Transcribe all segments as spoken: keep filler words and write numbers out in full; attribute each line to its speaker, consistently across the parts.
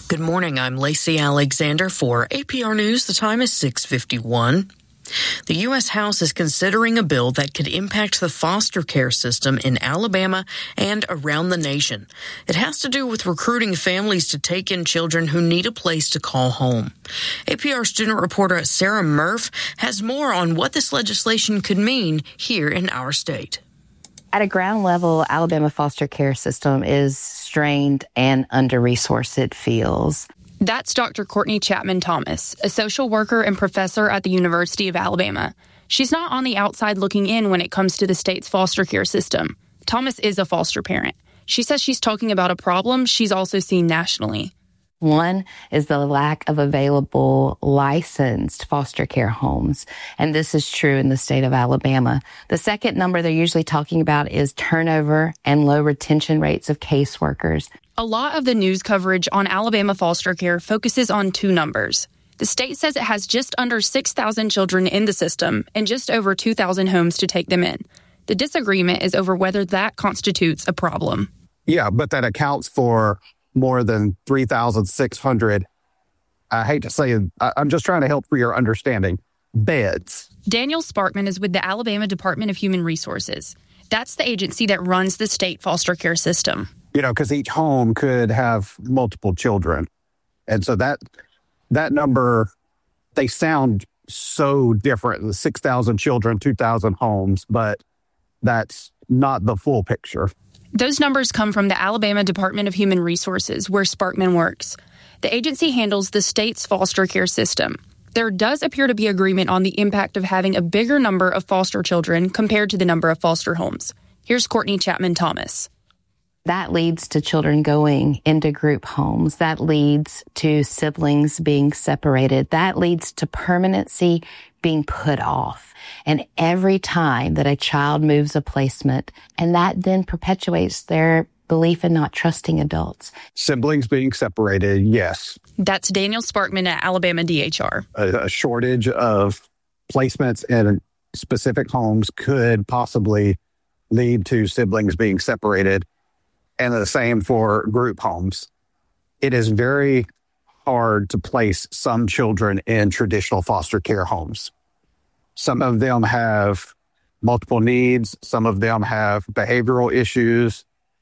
Speaker 1: Good morning. I'm Lacey Alexander for A P R News. The time is six fifty-one. The U S House is considering a bill that could impact the foster care system in Alabama and around the nation. It has to do with recruiting families to take in children who need a place to call home. A P R student reporter Sarah Murph has more on what this legislation could mean here in our state.
Speaker 2: At a ground level, Alabama foster care system is strained and under-resourced, it feels.
Speaker 3: That's Doctor Courtney Chapman Thomas, a social worker and professor at the University of Alabama. She's not on the outside looking in when it comes to the state's foster care system. Thomas is a foster parent. She says she's talking about a problem she's also seen nationally.
Speaker 2: One is the lack of available licensed foster care homes, and this is true in the state of Alabama. The second number they're usually talking about is turnover and low retention rates of caseworkers.
Speaker 3: A lot of the news coverage on Alabama foster care focuses on two numbers. The state says it has just under six thousand children in the system and just over two thousand homes to take them in. The disagreement is over whether that constitutes a problem.
Speaker 4: Yeah, but that accounts for more than three thousand six hundred, I hate to say it, I'm just trying to help for your understanding, beds.
Speaker 3: Daniel Sparkman is with the Alabama Department of Human Resources. That's the agency that runs the state foster care system.
Speaker 4: You know, because each home could have multiple children. And so that that number, they sound so different. six thousand children, two thousand homes, but that's not the full picture.
Speaker 3: Those numbers come from the Alabama Department of Human Resources, where Sparkman works. The agency handles the state's foster care system. There does appear to be agreement on the impact of having a bigger number of foster children compared to the number of foster homes. Here's Courtney Chapman Thomas.
Speaker 2: That leads to children going into group homes. That leads to siblings being separated. That leads to permanency being put off. And every time that a child moves a placement, and that then perpetuates their belief in not trusting adults.
Speaker 4: Siblings being separated, yes.
Speaker 3: That's Daniel Sparkman at Alabama D H R.
Speaker 4: A, a shortage of placements in specific homes could possibly lead to siblings being separated. And the same for group homes. It is very hard to place some children in traditional foster care homes. Some of them have multiple needs. Some of them have behavioral issues.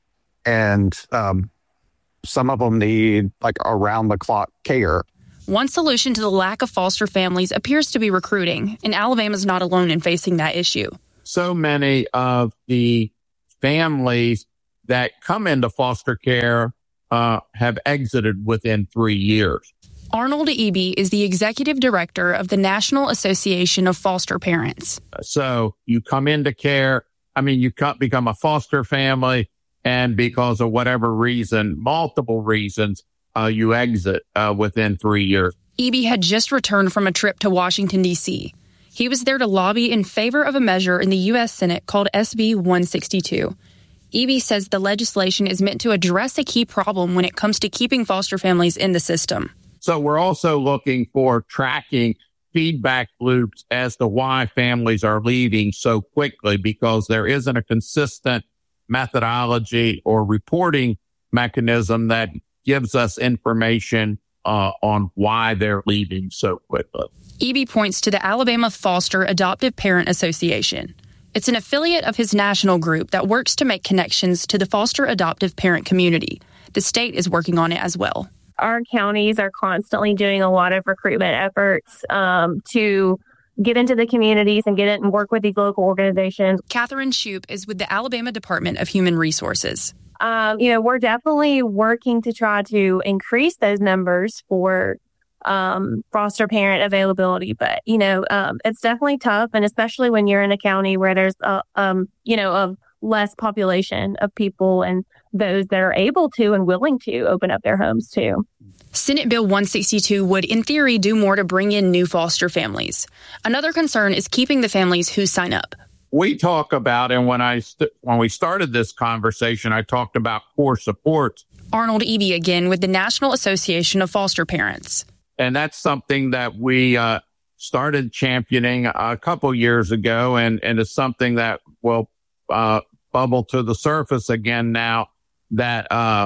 Speaker 4: And um, some of them need like around-the-clock care.
Speaker 3: One solution to the lack of foster families appears to be recruiting, and Alabama's not alone in facing that issue.
Speaker 5: So many of the families that come into foster care uh, have exited within three years.
Speaker 3: Arnold Eby is the executive director of the National Association of Foster Parents.
Speaker 5: So you come into care, I mean, you become a foster family, and because of whatever reason, multiple reasons, uh, you exit uh, within three years.
Speaker 3: Eby had just returned from a trip to Washington, D C. He was there to lobby in favor of a measure in the U S Senate called S B one sixty-two. Eby says the legislation is meant to address a key problem when it comes to keeping foster families in the system.
Speaker 5: So we're also looking for tracking feedback loops as to why families are leaving so quickly, because there isn't a consistent methodology or reporting mechanism that gives us information uh, on why they're leaving so quickly.
Speaker 3: Eby points to the Alabama Foster Adoptive Parent Association. It's an affiliate of his national group that works to make connections to the foster adoptive parent community. The state is working on it as well.
Speaker 6: Our counties are constantly doing a lot of recruitment efforts um, to get into the communities and get it and work with these local organizations.
Speaker 3: Catherine Shoup is with the Alabama Department of Human Resources.
Speaker 6: Um, you know, we're definitely working to try to increase those numbers for um, foster parent availability. But, you know, um, it's definitely tough. And especially when you're in a county where there's, a, um, you know, a less population of people and those that are able to and willing to open up their homes too.
Speaker 3: Senate Bill one sixty-two would, in theory, do more to bring in new foster families. Another concern is keeping the families who sign up.
Speaker 5: We talk about, and when I st- when we started this conversation, I talked about core supports.
Speaker 3: Arnold Eby again with the National Association of Foster Parents.
Speaker 5: And that's something that we uh, started championing a couple years ago, and, and it's something that will uh, bubble to the surface again now that uh,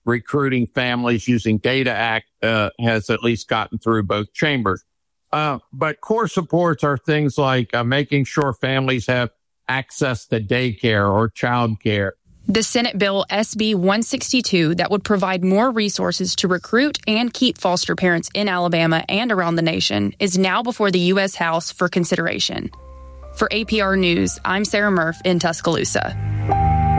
Speaker 5: recruiting families using Data Act uh, has at least gotten through both chambers. Uh, but core supports are things like uh, making sure families have access to daycare or child care.
Speaker 3: The Senate bill S B one sixty-two that would provide more resources to recruit and keep foster parents in Alabama and around the nation is now before the U S House for consideration. For A P R News, I'm Sarah Murph in Tuscaloosa.